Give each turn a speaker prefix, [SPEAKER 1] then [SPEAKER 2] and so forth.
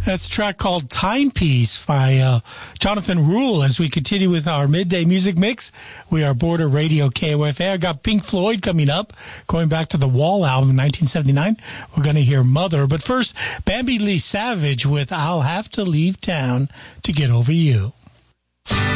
[SPEAKER 1] That's a track called Timepiece by Jonathan Rule. As we continue with our midday music mix, we are Border Radio KOFA. I got Pink Floyd coming up, going back to the Wall album in 1979. We're going to hear Mother. But first, Bambi Lee Savage with I'll Have to Leave Town to Get Over You.